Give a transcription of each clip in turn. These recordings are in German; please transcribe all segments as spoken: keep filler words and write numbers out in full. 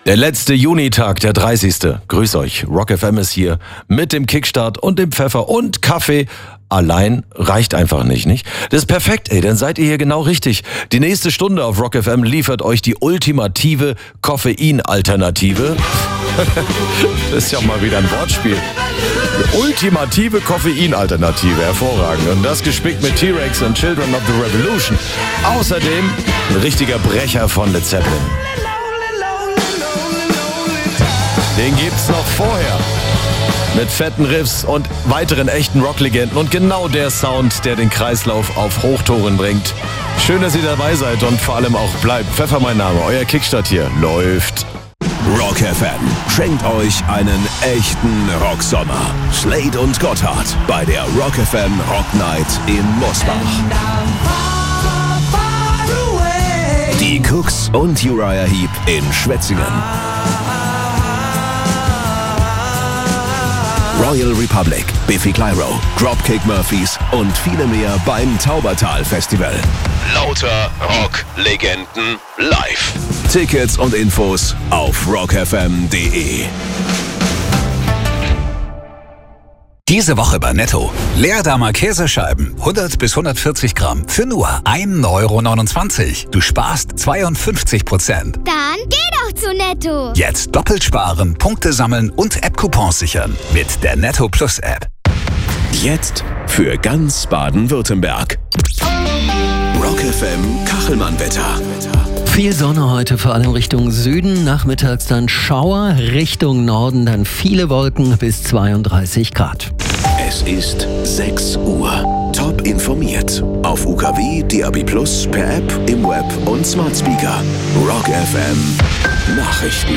Der letzte Junitag, der dreißigste Grüß euch, Rock F M ist hier mit dem Kickstart und dem Pfeffer und Kaffee. Allein reicht einfach nicht, nicht? Das ist perfekt, ey, dann seid ihr hier genau richtig. Die nächste Stunde auf Rock F M liefert euch die ultimative Koffein-Alternative. Das ist ja mal wieder ein Wortspiel. Die ultimative Koffein-Alternative, hervorragend. Und das gespickt mit T-Rex und Children of the Revolution. Außerdem ein richtiger Brecher von Led Zeppelin. Den gibt's noch vorher. Mit fetten Riffs und weiteren echten Rocklegenden und genau der Sound, der den Kreislauf auf Hochtouren bringt. Schön, dass ihr dabei seid und vor allem auch bleibt. Pfeffer mein Name, euer Kickstart hier läuft. Rock F M schenkt euch einen echten Rocksommer. Slade und Gotthard bei der Rock F M Rock Night in Mosbach. Die Cooks und Uriah Heep in Schwetzingen. Royal Republic, Biffy Clyro, Dropkick Murphys und viele mehr beim Taubertal Festival. Lauter Rock-Legenden live. Tickets und Infos auf rock f m punkt d e. Diese Woche bei Netto. Leerdammer Käsescheiben, hundert bis hundertvierzig Gramm, für nur ein Euro neunundzwanzig. Du sparst zweiundfünfzig Prozent. Dann geh doch zu Netto. Jetzt doppelt sparen, Punkte sammeln und App-Coupons sichern mit der Netto Plus App. Jetzt für ganz Baden-Württemberg. Rock F M Kachelmann-Wetter. Viel Sonne heute, vor allem Richtung Süden. Nachmittags dann Schauer, Richtung Norden dann viele Wolken bis zweiunddreißig Grad. Es ist sechs Uhr. Top informiert. Auf U K W, D A B Plus, per App, im Web und Smart Speaker. Rock F M Nachrichten.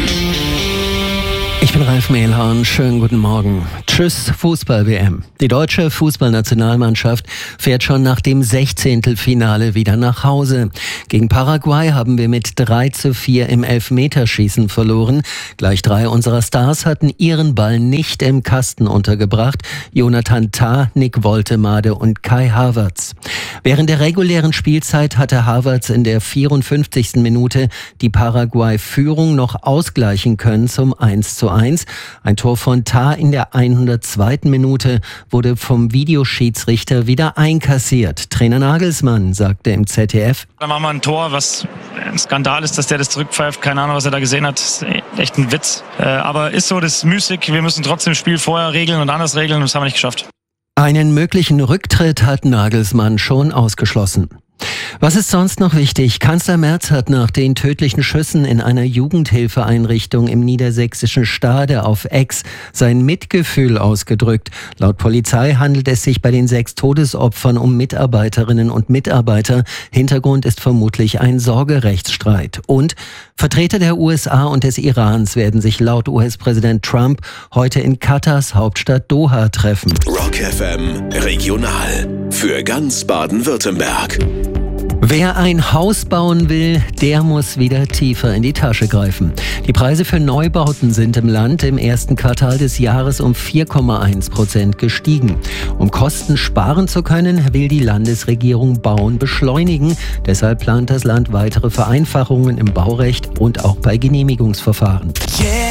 Ich bin Ralf Mehlhorn, schönen guten Morgen. Tschüss Fußball-W M. Die deutsche Fußballnationalmannschaft fährt schon nach dem Sechzehntelfinale wieder nach Hause. Gegen Paraguay haben wir mit drei zu vier im Elfmeterschießen verloren. Gleich drei unserer Stars hatten ihren Ball nicht im Kasten untergebracht. Jonathan Tah, Nick Woltemade und Kai Havertz. Während der regulären Spielzeit hatte Havertz in der vierundfünfzigsten Minute die Paraguay-Führung noch ausgleichen können zum eins zu eins. Ein Tor von Tah in der hundertzweiten Minute wurde vom Videoschiedsrichter wieder einkassiert. Trainer Nagelsmann sagte im Z D F: Da machen wir ein Tor, was ein Skandal ist, dass der das zurückpfeift. Keine Ahnung, was er da gesehen hat. Das ist echt ein Witz. Aber ist so, das ist müßig. Wir müssen trotzdem das Spiel vorher regeln und anders regeln. Und das haben wir nicht geschafft. Einen möglichen Rücktritt hat Nagelsmann schon ausgeschlossen. Was ist sonst noch wichtig? Kanzler Merz hat nach den tödlichen Schüssen in einer Jugendhilfeeinrichtung im niedersächsischen Stade auf Ex sein Mitgefühl ausgedrückt. Laut Polizei handelt es sich bei den sechs Todesopfern um Mitarbeiterinnen und Mitarbeiter. Hintergrund ist vermutlich ein Sorgerechtsstreit. Und Vertreter der U S A und des Irans werden sich laut U S-Präsident Trump heute in Katars Hauptstadt Doha treffen. Rock F M Regional für ganz Baden-Württemberg. Wer ein Haus bauen will, der muss wieder tiefer in die Tasche greifen. Die Preise für Neubauten sind im Land im ersten Quartal des Jahres um vier Komma eins Prozent gestiegen. Um Kosten sparen zu können, will die Landesregierung Bauen beschleunigen. Deshalb plant das Land weitere Vereinfachungen im Baurecht und auch bei Genehmigungsverfahren. Yeah.